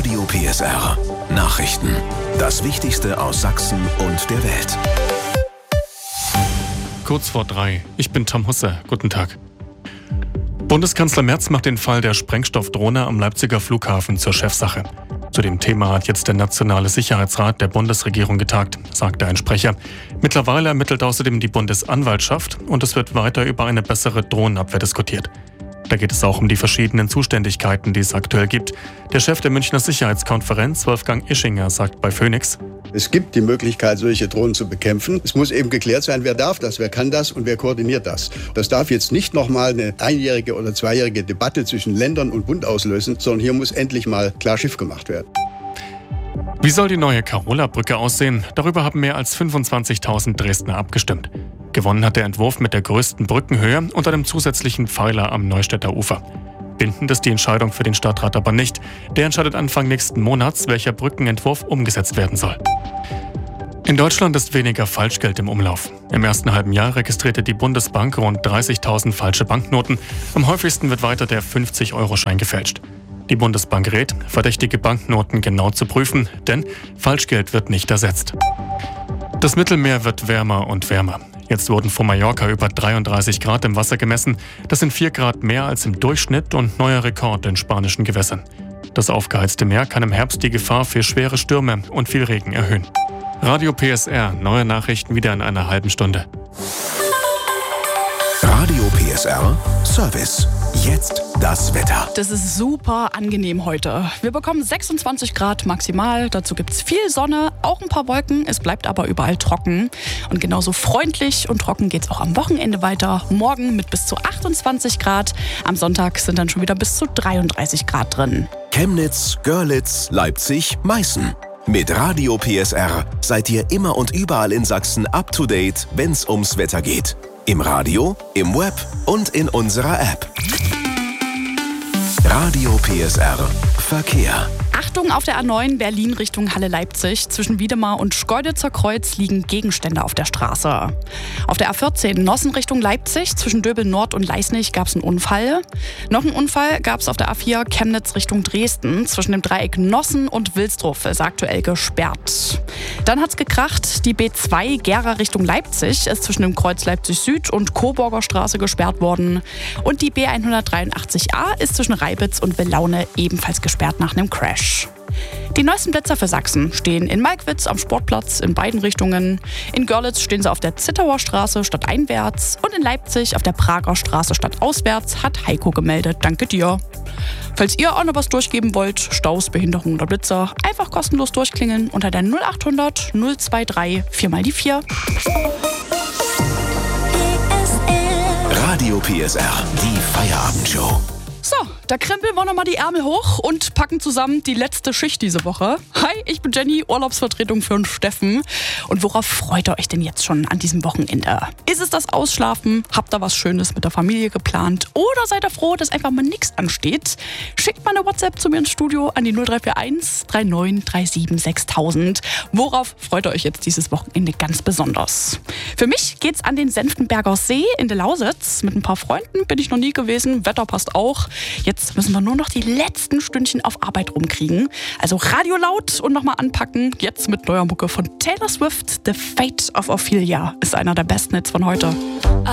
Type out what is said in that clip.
Radio PSR. Nachrichten. Das Wichtigste aus Sachsen und der Welt. Kurz vor 3. Ich bin Tom Husse. Guten Tag. Bundeskanzler Merz macht den Fall der Sprengstoffdrohne am Leipziger Flughafen zur Chefsache. Zu dem Thema hat jetzt der Nationale Sicherheitsrat der Bundesregierung getagt, sagte ein Sprecher. Mittlerweile ermittelt außerdem die Bundesanwaltschaft und es wird weiter über eine bessere Drohnenabwehr diskutiert. Da geht es auch um die verschiedenen Zuständigkeiten, die es aktuell gibt. Der Chef der Münchner Sicherheitskonferenz, Wolfgang Ischinger, sagt bei Phoenix: Es gibt die Möglichkeit, solche Drohnen zu bekämpfen. Es muss eben geklärt sein, wer darf das, wer kann das und wer koordiniert das. Das darf jetzt nicht nochmal eine einjährige oder zweijährige Debatte zwischen Ländern und Bund auslösen, sondern hier muss endlich mal klar Schiff gemacht werden. Wie soll die neue Karola-Brücke aussehen? Darüber haben mehr als 25.000 Dresdner abgestimmt. Gewonnen hat der Entwurf mit der größten Brückenhöhe und einem zusätzlichen Pfeiler am Neustädter Ufer. Bindend ist die Entscheidung für den Stadtrat aber nicht. Der entscheidet Anfang nächsten Monats, welcher Brückenentwurf umgesetzt werden soll. In Deutschland ist weniger Falschgeld im Umlauf. Im ersten halben Jahr registrierte die Bundesbank rund 30.000 falsche Banknoten. Am häufigsten wird weiter der 50-Euro-Schein gefälscht. Die Bundesbank rät, verdächtige Banknoten genau zu prüfen, denn Falschgeld wird nicht ersetzt. Das Mittelmeer wird wärmer und wärmer. Jetzt wurden vor Mallorca über 33 Grad im Wasser gemessen. Das sind 4 Grad mehr als im Durchschnitt und neuer Rekord in spanischen Gewässern. Das aufgeheizte Meer kann im Herbst die Gefahr für schwere Stürme und viel Regen erhöhen. Radio PSR, neue Nachrichten wieder in einer halben Stunde. Radio PSR Service. Jetzt das Wetter. Das ist super angenehm heute. Wir bekommen 26 Grad maximal. Dazu gibt es viel Sonne, auch ein paar Wolken. Es bleibt aber überall trocken. Und genauso freundlich und trocken geht es auch am Wochenende weiter. Morgen mit bis zu 28 Grad. Am Sonntag sind dann schon wieder bis zu 33 Grad drin. Chemnitz, Görlitz, Leipzig, Meißen. Mit Radio PSR seid ihr immer und überall in Sachsen up to date, wenn's ums Wetter geht. Im Radio, im Web und in unserer App. Radio PSR Verkehr. Achtung auf der A9 Berlin Richtung Halle-Leipzig. Zwischen Wiedemar und Schkeuditzer Kreuz liegen Gegenstände auf der Straße. Auf der A14 Nossen Richtung Leipzig. Zwischen Döbel Nord und Leisnig gab es einen Unfall. Noch einen Unfall gab es auf der A4 Chemnitz Richtung Dresden. Zwischen dem Dreieck Nossen und Wilsdruff ist aktuell gesperrt. Dann hat's gekracht. Die B2 Gera Richtung Leipzig ist zwischen dem Kreuz Leipzig Süd und Coburger Straße gesperrt worden. Und die B183a ist zwischen Reibitz und Willaune ebenfalls gesperrt nach einem Crash. Die neuesten Blitzer für Sachsen stehen in Malkwitz am Sportplatz in beiden Richtungen. In Görlitz stehen sie auf der Zittauer Straße stadteinwärts und in Leipzig auf der Prager Straße stadtauswärts, hat Heiko gemeldet. Danke dir. Falls ihr auch noch was durchgeben wollt, Staus, Behinderung oder Blitzer, einfach kostenlos durchklingeln unter der 0800 023 4 mal die 4. Radio PSR, die Feierabendshow. So, da krempeln wir nochmal die Ärmel hoch und packen zusammen die letzte Schicht diese Woche. Hi, ich bin Jenny, Urlaubsvertretung für den Steffen. Und worauf freut ihr euch denn jetzt schon an diesem Wochenende? Ist es das Ausschlafen? Habt ihr was Schönes mit der Familie geplant? Oder seid ihr froh, dass einfach mal nichts ansteht? Schickt mal eine WhatsApp zu mir ins Studio an die 0341 3937 6000. Worauf freut ihr euch jetzt dieses Wochenende ganz besonders? Für mich geht's an den Senftenberger See in der Lausitz. Mit ein paar Freunden bin ich noch nie gewesen. Wetter passt auch. Jetzt müssen wir nur noch die letzten Stündchen auf Arbeit rumkriegen. Also Radio laut und nochmal anpacken. Jetzt mit neuer Mucke von Taylor Swift. The Fate of Ophelia ist einer der besten Hits von heute.